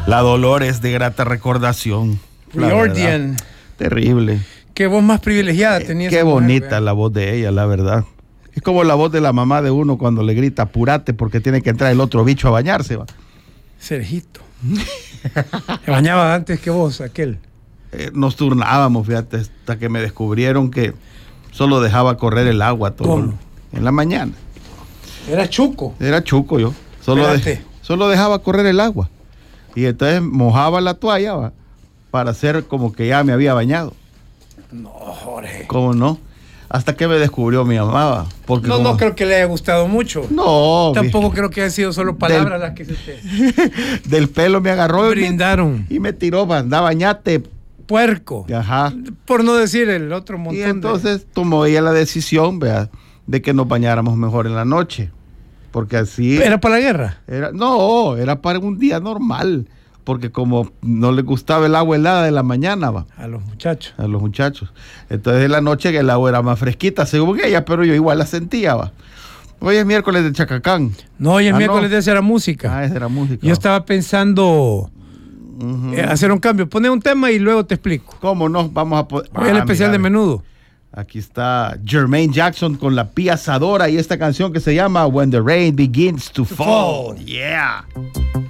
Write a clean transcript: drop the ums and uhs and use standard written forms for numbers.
La Dolores de grata recordación. Riordan. Terrible. Qué voz más privilegiada tenía. Qué bonita la voz de ella, la verdad. Es como la voz de la mamá de uno cuando le grita, apúrate porque tiene que entrar el otro bicho a bañarse. Va. Sergito. Se bañaba antes que vos, aquel. Nos turnábamos, fíjate, hasta que me descubrieron que solo dejaba correr el agua todo. ¿Cómo? En la mañana. Era chuco. Era chuco yo. Solo dejaba correr el agua. Y entonces mojaba la toalla, va, para hacer como que ya me había bañado. No, Jorge. ¿Cómo no? Hasta que me descubrió mi mamá, va, porque no creo que le haya gustado mucho. No. Tampoco creo que hayan sido solo palabras las que se te del pelo me agarró brindaron. Y me tiró, va, anda, bañate. Puerco. Ajá. Por no decir el otro montón. Y entonces tomó ella la decisión, vea, de que nos bañáramos mejor en la noche. Porque así... ¿Era para la guerra? No, era para un día normal. Porque como no les gustaba el agua helada de la mañana, va. A los muchachos. Entonces en la noche el agua era más fresquita, según ella, pero yo igual la sentía, va. Hoy es miércoles de Chacacán. No, hoy es miércoles de esa era música. Esa era música. Yo estaba pensando hacer un cambio. Poner un tema y luego te explico. ¿Cómo no? Vamos a poder... Hoy el especial de Menudo. Aquí está Jermaine Jackson con La Pía Asadora y esta canción que se llama When the Rain Begins to Fall. Yeah.